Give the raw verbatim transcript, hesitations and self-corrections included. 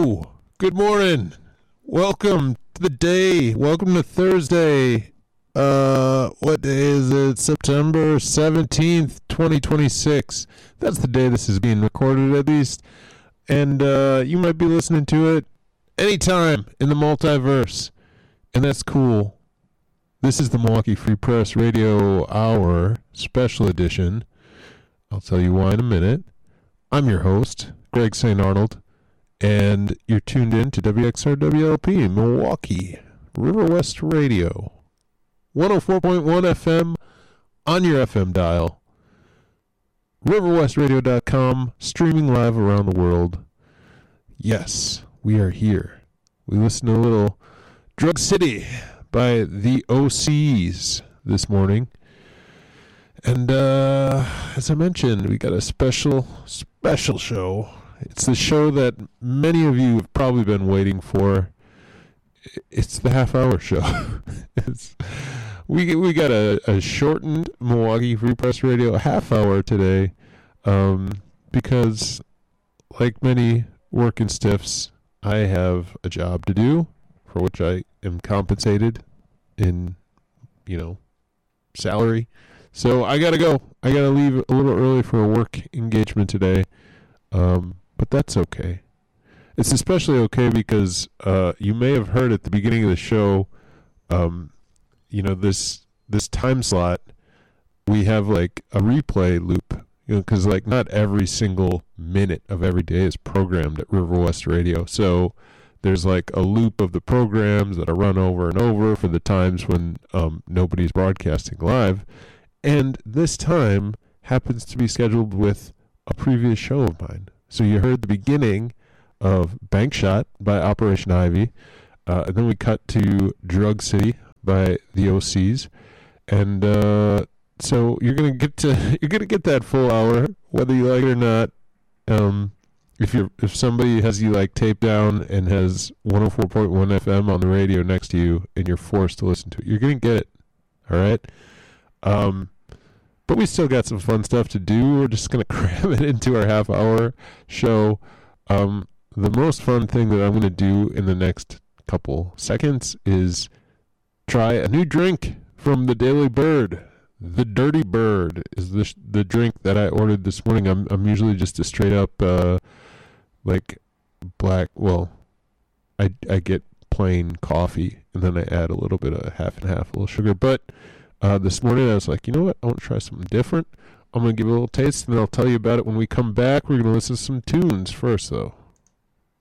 Hello. Good morning. Welcome to the day. Welcome to Thursday. Uh, what day is it? September seventeenth, twenty twenty-six. That's the day this is being recorded, at least. And uh, you might be listening to it anytime in the multiverse. And that's cool. This is the Milwaukee Free Press Radio Hour Special Edition. I'll tell you why in a minute. I'm your host, Greg Saint Arnold. And you're tuned in to W X R W L P in Milwaukee, River West Radio, one oh four point one F M on your F M dial, river west radio dot com, streaming live around the world. Yes, we are here. We listened to a little Drug City by the O Cs this morning. And uh, as I mentioned, we got a special, special show. It's the show that many of you have probably been waiting for. It's the half-hour show. it's, we we got a, a shortened Milwaukee Free Press Radio half-hour today um, because, like many working stiffs, I have a job to do for which I am compensated in, you know, salary. So I got to go. I got to leave a little early for a work engagement today. Um, but that's okay. It's especially okay because uh, you may have heard at the beginning of the show, um, you know, this this time slot, we have like a replay loop, you know, because like not every single minute of every day is programmed at River West Radio. So there's like a loop of the programs that are run over and over for the times when um, nobody's broadcasting live. And this time happens to be scheduled with a previous show of mine. So you heard the beginning of Bank Shot by Operation Ivy. Uh, and then we cut to Drug City by the O Cs. And uh, so you're gonna get to you're gonna get that full hour, whether you like it or not. Um, if you're if somebody has you like taped down and has one oh four point one F M on the radio next to you and you're forced to listen to it, you're gonna get it. All right. Um, but we still got some fun stuff to do. We're just going to cram it into our half-hour show. Um, the most fun thing that I'm going to do in the next couple seconds is try a new drink from the Daily Bird. The Dirty Bird is the sh- the drink that I ordered this morning. I'm I'm usually just a straight-up, uh, like, black, well, I, I get plain coffee, and then I add a little bit of half and half, a little sugar, but Uh, this morning I was like, you know what, I want to try something different. I'm going to give it a little taste, and then I'll tell you about it when we come back. We're going to listen to some tunes first, though.